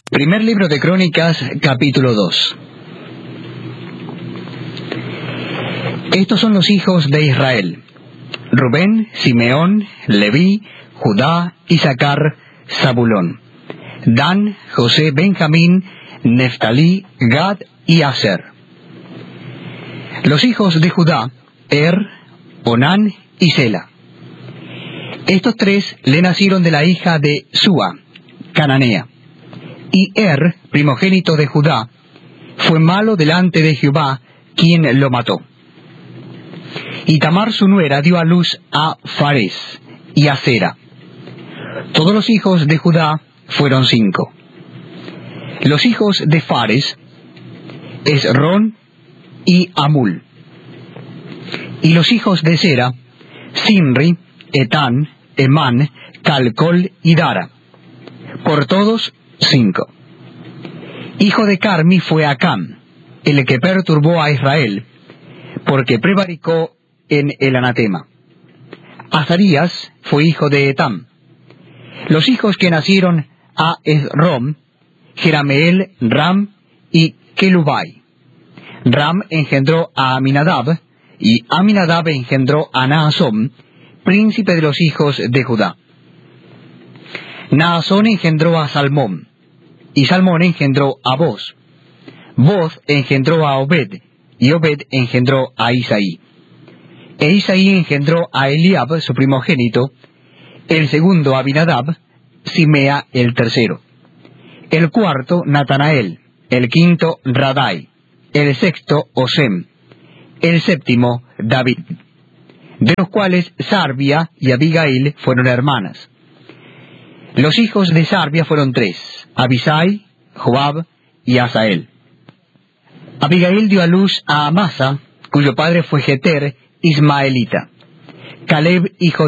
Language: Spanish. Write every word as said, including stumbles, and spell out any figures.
Primer libro de Crónicas, capítulo dos. Estos son los hijos de Israel: Rubén, Simeón, Leví, Judá, Isaacar, Zabulón, Dan, José, Benjamín, Neftalí, Gad y Aser. Los hijos de Judá: Er, Onán y Sela. Estos tres le nacieron de la hija de Súa, cananea. Y Er, primogénito de Judá, fue malo delante de Jehová, quien lo mató. Y Tamar su nuera dio a luz a Fares y a Zera. Todos los hijos de Judá fueron cinco. Los hijos de Fares: Esrón y Amul. Y los hijos de Zera: Sinri, Etán, Emán, Calcol y Dara. Por todos, cinco. Hijo de Carmi fue Acam, el que perturbó a Israel, porque prevaricó en el anatema. Azarías fue hijo de Etam. Los hijos que nacieron a Esrom: Jerameel, Ram y Kelubai. Ram engendró a Aminadab, y Aminadab engendró a Naasón, príncipe de los hijos de Judá. Naasón engendró a Salmón, y Salmón engendró a Boz. Boz engendró a Obed, y Obed engendró a Isaí. E Isaí engendró a Eliab, su primogénito, el segundo Abinadab, Simea el tercero, el cuarto Natanael, el quinto Radai, el sexto Osem, el séptimo David, de los cuales Sarbia y Abigail fueron hermanas. Los hijos de Sarbia fueron tres: Abisai, Joab y Asael. Abigail dio a luz a Amasa, cuyo padre fue Jeter, ismaelita. Caleb, hijo